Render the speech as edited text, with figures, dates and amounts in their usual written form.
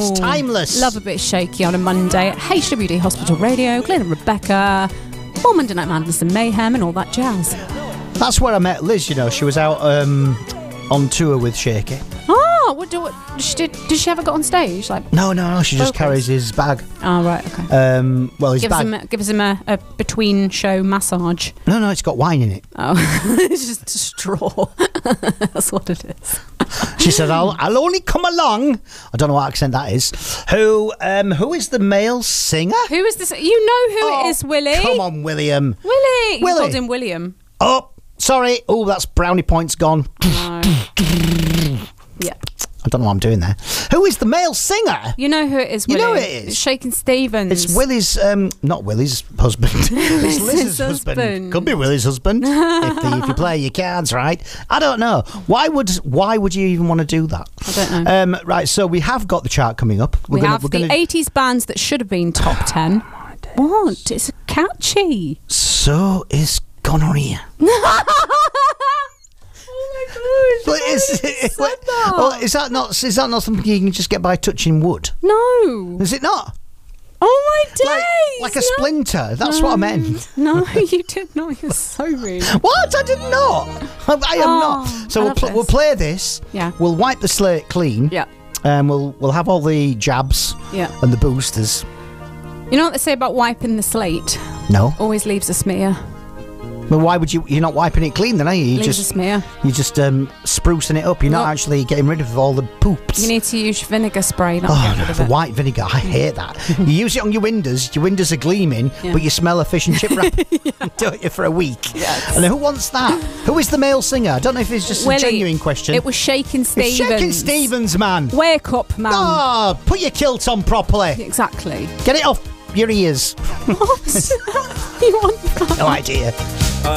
It's timeless. Love a bit shaky on a Monday at HWD Hospital Radio. Glenn and Rebecca. More Monday Night Madness and Mayhem and all that jazz. That's where I met Liz, you know. She was out on tour with Shaky. Oh, did she ever get on stage? Like No, she just carries his bag. Oh, right, okay. Well, his bag... Gives him a between-show massage. No, it's got wine in it. Oh, it's just a straw. That's what it is. She said, I'll only come along. I don't know what accent that is. Who is the male singer? Who is this? You know who it is, Willie. Come on, William. Willie. You called him William. Oh, sorry. Oh, that's brownie points gone. No. Yeah. I don't know what I'm doing there. Who is the male singer? You know who it is, Willie. You know it is. It's Shakin' Stevens. It's Willie's, not Willie's husband. It's Liz's husband. Could be Willie's husband. if you play your cards right. I don't know. Why would you even want to do that? I don't know. Right, so we have got the chart coming up. We're gonna 80s bands that should have been top 10. What? It's catchy. So is gonorrhea. Oh my gosh! Is that not something you can just get by touching wood? No. Is it not? Oh my days! Like a splinter. That's what I meant. No, you did not. You're so rude. What? I did not. I am not. So we'll play this. Yeah. We'll wipe the slate clean. Yeah. We'll have all the jabs. Yeah. And the boosters. You know what they say about wiping the slate? No. Always leaves a smear. Well, why would you? You're not wiping it clean, then, are you? Leaves a smear. You're just sprucing it up. You're not actually getting rid of all the poops. You need to use vinegar spray. Not get rid of it. White vinegar. I hate that. You use it on your windows. Your windows are gleaming, but you smell a fish and chip wrap. Don't you, for a week? Yes. And who wants that? Who is the male singer? I don't know if it's just Willie, a genuine question. It was Shakin' Stevens. It's Shakin' Stevens, man. Wake up, man. Oh, put your kilt on properly. Exactly. Get it off your ears. What? You want that? No idea.